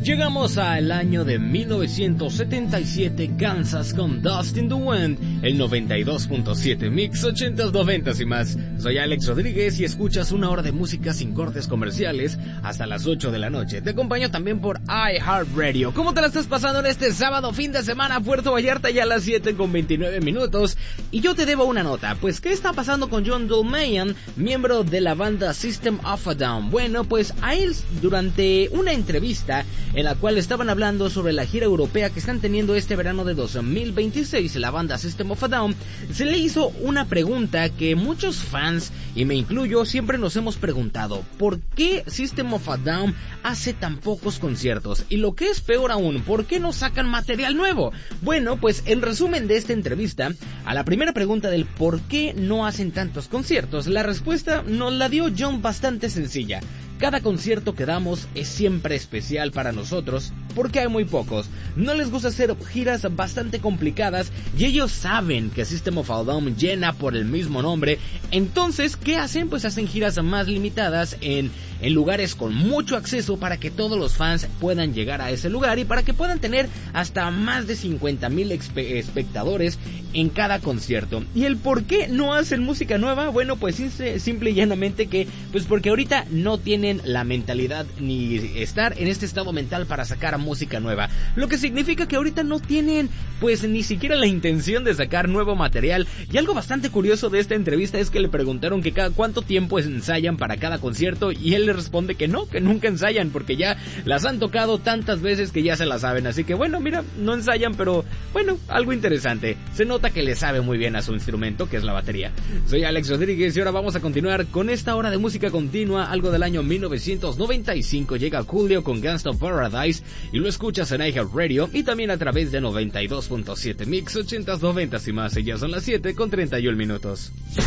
Llegamos al año de 1977, Kansas con Dust in the Wind, el 92.7 Mix 80s, 90s y más. Soy Alex Rodríguez y escuchas una hora de música sin cortes comerciales hasta las 8 de la noche. Te acompaño también por iHeartRadio. ¿Cómo te la estás pasando en este sábado, fin de semana? Puerto Vallarta ya a las 7:29. Y yo te debo una nota, pues ¿qué está pasando con John Dolmayan, miembro de la banda System of a Down? Bueno, pues a él durante una entrevista en la cual estaban hablando sobre la gira europea que están teniendo este verano de 2026, la banda System of a Down, se le hizo una pregunta que muchos fans, y me incluyo, siempre nos hemos preguntado: ¿por qué System of a Down hace tan pocos conciertos? Y lo que es peor aún, ¿por qué no sacan material nuevo? Bueno, pues en resumen de esta entrevista, a la primera pregunta del por qué no hacen tantos conciertos, la respuesta nos la dio John bastante sencilla. Cada concierto que damos es siempre especial para nosotros porque hay muy pocos. No les gusta hacer giras bastante complicadas y ellos saben que System of a Down llena por el mismo nombre. Entonces, ¿qué hacen? Pues hacen giras más limitadas en lugares con mucho acceso para que todos los fans puedan llegar a ese lugar y para que puedan tener hasta más de 50,000 espectadores en cada concierto. ¿Y el por qué no hacen música nueva? Bueno, pues simple y llanamente que, pues porque ahorita no tienen la mentalidad ni estar en este estado mental para sacar música nueva, lo que significa que ahorita no tienen pues ni siquiera la intención de sacar nuevo material. Y algo bastante curioso de esta entrevista es que le preguntaron que cada cuánto tiempo ensayan para cada concierto y él le responde que no, que nunca ensayan porque ya las han tocado tantas veces que ya se las saben. Así que bueno, mira, no ensayan, pero bueno, algo interesante, se nota que le sabe muy bien a su instrumento, que es la batería. Soy Alex Rodríguez y ahora vamos a continuar con esta hora de música continua, algo del año 1995. Llega Julio con Gangsta Paradise y lo escuchas en iHeartRadio y también a través de 92.7 Mix 80s, 90s y más. Y ya son las 7:31.